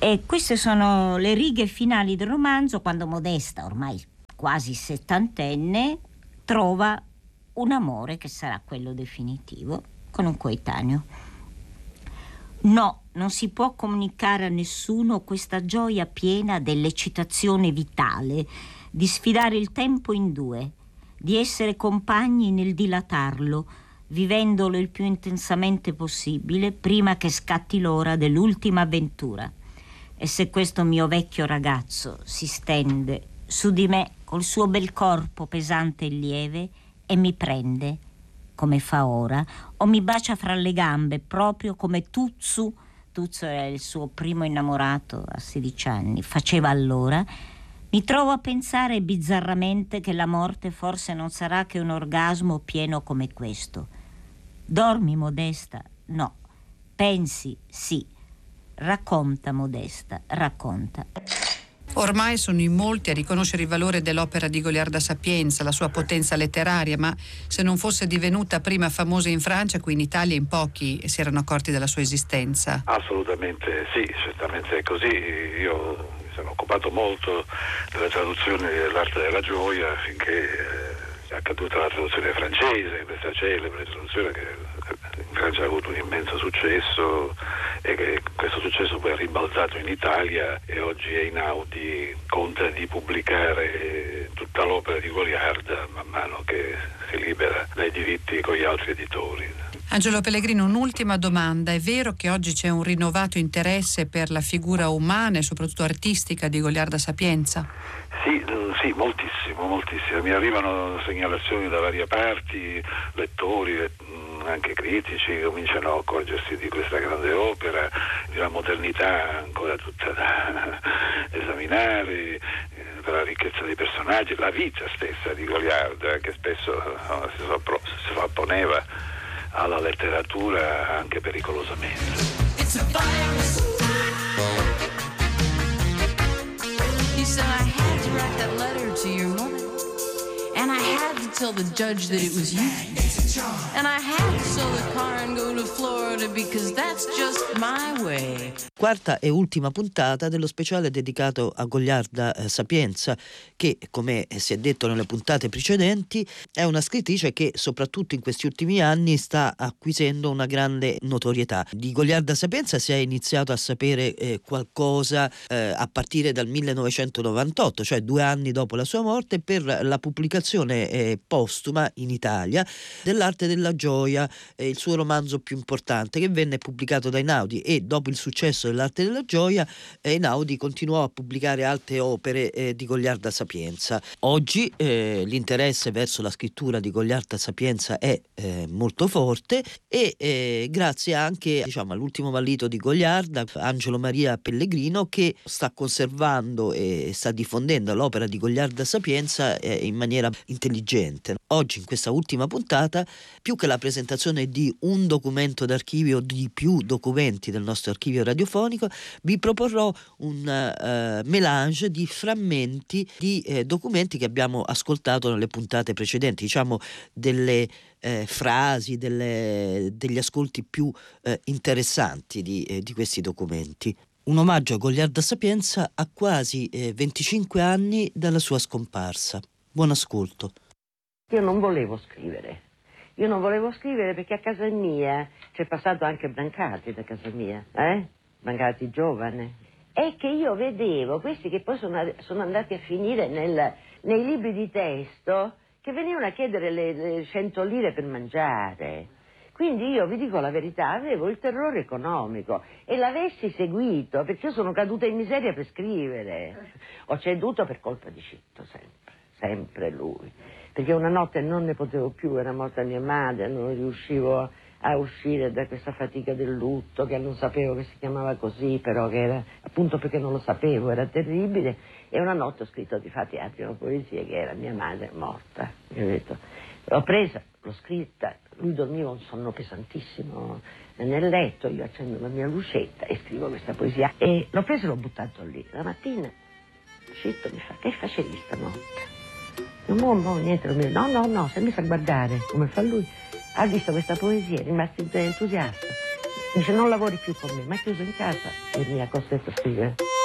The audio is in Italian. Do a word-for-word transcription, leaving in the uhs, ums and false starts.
E queste sono le righe finali del romanzo, quando Modesta, ormai quasi settantenne, trova un amore che sarà quello definitivo con un coetaneo. No, non si può comunicare a nessuno questa gioia piena dell'eccitazione vitale, di sfidare il tempo in due, di essere compagni nel dilatarlo, vivendolo il più intensamente possibile prima che scatti l'ora dell'ultima avventura. E se questo mio vecchio ragazzo si stende su di me col suo bel corpo pesante e lieve e mi prende, come fa ora, o mi bacia fra le gambe, proprio come Tuzzu, Tuzzu era il suo primo innamorato a sedici anni, faceva allora, mi trovo a pensare bizzarramente che la morte forse non sarà che un orgasmo pieno come questo. Dormi, Modesta? No. Pensi? Sì. Racconta, Modesta, racconta. Ormai sono in molti a riconoscere il valore dell'opera di Goliarda Sapienza, la sua potenza letteraria, ma se non fosse divenuta prima famosa in Francia, qui in Italia in pochi si erano accorti della sua esistenza. Assolutamente sì, certamente è così. Io mi sono occupato molto della traduzione dell'arte della gioia finché è accaduta la traduzione francese, questa celebre traduzione che in Francia ha avuto un immenso successo e che questo successo poi è ribaltato in Italia e oggi Einaudi conta di pubblicare tutta l'opera di Goliarda man mano che si libera dai diritti con gli altri editori. Angelo Pellegrino, un'ultima domanda. È vero che oggi c'è un rinnovato interesse per la figura umana e soprattutto artistica di Goliarda Sapienza? Sì, sì, moltissimo, moltissimo. Mi arrivano segnalazioni da varie parti, lettori, anche critici, cominciano a accorgersi di questa grande opera, di una modernità ancora tutta da esaminare, per la ricchezza dei personaggi, la vita stessa di Goliarda, che spesso no, si sovrapponeva alla letteratura anche pericolosamente. He said, I had to write that letter to your mother, and I had to tell the judge that it was you, and I had to sell the car and go to Florida because that's just my way. Quarta e ultima puntata dello speciale dedicato a Goliarda eh, Sapienza, che, come si è detto nelle puntate precedenti, è una scrittrice che soprattutto in questi ultimi anni sta acquisendo una grande notorietà. Di Goliarda Sapienza si è iniziato a sapere eh, qualcosa eh, a partire dal millenovecentonovantotto, cioè due anni dopo la sua morte, per la pubblicazione eh, postuma in Italia dell'Arte della gioia, eh, il suo romanzo più importante, che venne pubblicato da Einaudi, e dopo il successo dell'Arte della gioia eh, Einaudi continuò a pubblicare altre opere eh, di Goliarda Sapienza. Oggi eh, l'interesse verso la scrittura di Goliarda Sapienza è eh, molto forte e eh, grazie anche, diciamo, all'ultimo vallito di Goliarda, Angelo Maria Pellegrino, che sta conservando e sta diffondendo l'opera di Goliarda Sapienza eh, in maniera intelligente. Oggi, in questa ultima puntata, più che la presentazione di un documento d'archivio, di più documenti del nostro archivio radiofonico, vi proporrò un uh, melange di frammenti di eh, documenti che abbiamo ascoltato nelle puntate precedenti, diciamo delle eh, frasi, delle, degli ascolti più eh, interessanti di, eh, di questi documenti. Un omaggio a Goliarda Sapienza a quasi eh, venticinque anni dalla sua scomparsa. Buon ascolto. Io non volevo scrivere. Io non volevo scrivere perché a casa mia c'è passato anche Brancati da casa mia, eh? Brancati giovane. E che io vedevo questi che poi sono, sono andati a finire nel, nei libri di testo che venivano a chiedere le, le cento lire per mangiare. Quindi io, vi dico la verità, avevo il terrore economico e l'avessi seguito, perché io sono caduta in miseria per scrivere. Ho ceduto per colpa di Citto, sempre, sempre lui. Perché una notte non ne potevo più, era morta mia madre, non riuscivo a uscire da questa fatica del lutto, che non sapevo che si chiamava così, però che era, appunto perché non lo sapevo, era terribile. E una notte ho scritto di fatti altri una poesia che era mia madre morta. Io ho detto, l'ho presa, l'ho scritta, lui dormiva un sonno pesantissimo nel letto, io accendo la mia lucetta e scrivo questa poesia. E l'ho presa e l'ho buttato lì. La mattina Citto mi fa, che facevi stanotte? No, no, niente, no, no, no, si è messo a guardare come fa lui. Ha visto questa poesia, è rimasto entusiasta. Dice non lavori più con me, ma è chiuso in casa e mi ha costretto a scrivere.